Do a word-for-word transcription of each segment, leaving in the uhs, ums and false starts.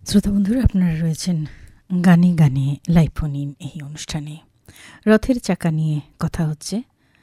শ্রোতা বন্ধুরা, আপনারা রয়েছেন গানে গানে লাইভ ফোন ইন এই অনুষ্ঠানে। রথের চাকা নিয়ে কথা হচ্ছে।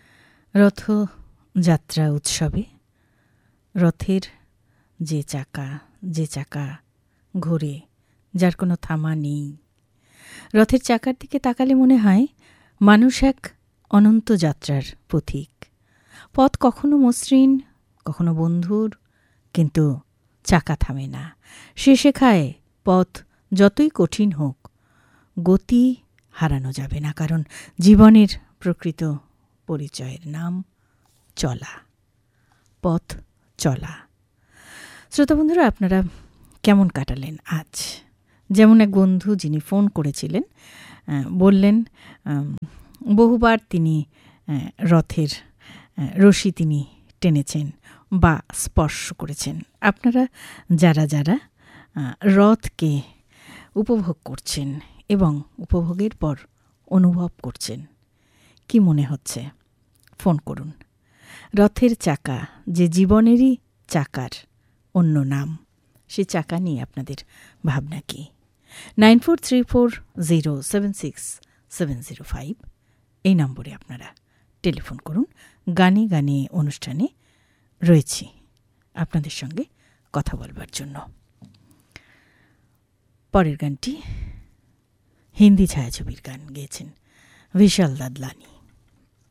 রথযাত্রা উৎসবে রথের যে চাকা যে চাকা ঘোরে, যার কোনো থামা নেই, রথের চাকার দিকে তাকালে মনে হয় মানুষ এক অনন্ত যাত্রার পথিক। পথ কখনো মসৃণ, কখনো বন্ধুর, কিন্তু চাকা থামে না। সে শেখায় পথ যতই কঠিন হোক, গতি হারানো যাবে না, কারণ জীবনের প্রকৃত পরিচয়ের নাম চলা, পথ চলা। শ্রোতা বন্ধুরা, আপনারা কেমন কাটালেন আজ? যেমন এক বন্ধু যিনি ফোন করেছিলেন, বললেন বহুবার তিনি রথের রশি তিনি টেনেছেন বা স্পর্শ করেছেন। আপনারা যারা যারা রথকে উপভোগ করছেন এবং উপভোগের পর অনুভব করছেন, কি মনে হচ্ছে? ফোন করুন। রথের চাকা যে জীবনেরই চাকার অন্য নাম, সে চাকা নিয়ে আপনাদের ভাবনা কি? Nine four three four zero seven six seven zero five এই নম্বরে আপনারা টেলিফোন করুন। গানে গানে অনুষ্ঠানে রয়েছি আপনাদের সঙ্গে কথা বলবার জন্য। পরের গানটি হিন্দি ছায়াছবির গান, গেয়েছেন বিশাল দাদলানি।